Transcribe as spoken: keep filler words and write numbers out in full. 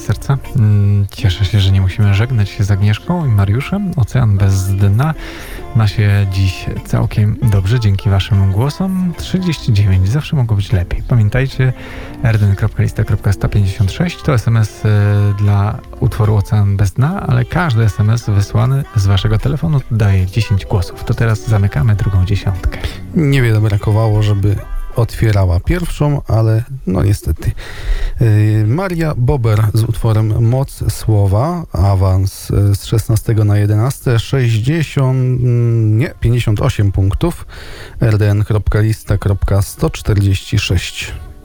serca. Cieszę się, że nie musimy żegnać się z Agnieszką i Mariuszem. Ocean bez dna ma się dziś całkiem dobrze dzięki waszym głosom. trzydzieści dziewięć, zawsze mogło być lepiej. Pamiętajcie, r d n kropka lista kropka sto pięćdziesiąt sześć to es em es dla utworu Ocean bez dna, ale każdy es em es wysłany z waszego telefonu daje dziesięć głosów. To teraz zamykamy drugą dziesiątkę. Niewiele brakowało, żeby otwierała pierwszą, ale no niestety. Yy, Maria Bober z utworem Moc Słowa, awans z szesnastego na jedenaste, sześćdziesiąt, nie, pięćdziesiąt osiem punktów, r d n kropka lista kropka sto czterdzieści sześć.